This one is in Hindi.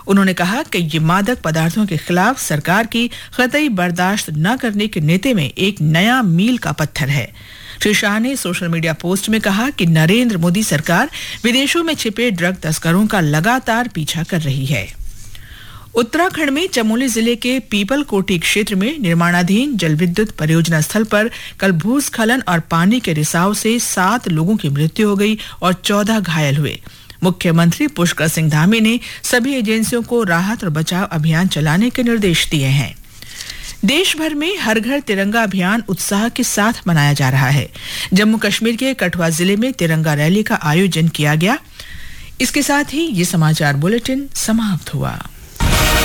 उन्होंने कहा कि ये मादक पदार्थों के खिलाफ सरकार की कतई बर्दाश्त न करने के नीति में एक नया मील का पत्थर है। श्री शाह ने सोशल मीडिया पोस्ट में कहा कि नरेंद्र मोदी सरकार विदेशों में छिपे ड्रग तस्करों का लगातार पीछा कर रही है। उत्तराखंड में चमोली जिले के पीपलकोटी क्षेत्र में निर्माणाधीन जल विद्युत परियोजना स्थल पर कल भूस्खलन और पानी के रिसाव से 7 लोगों की मृत्यु हो गई और 14 घायल हुए। मुख्यमंत्री पुष्कर सिंह धामी ने सभी एजेंसियों को राहत और बचाव अभियान चलाने के निर्देश दिए हैं। देश भर में हर घर तिरंगा अभियान उत्साह के साथ मनाया जा रहा है। जम्मू कश्मीर के कठुआ जिले में तिरंगा रैली का आयोजन किया गया। इसके साथ ही ये समाचार बुलेटिन समाप्त हुआ।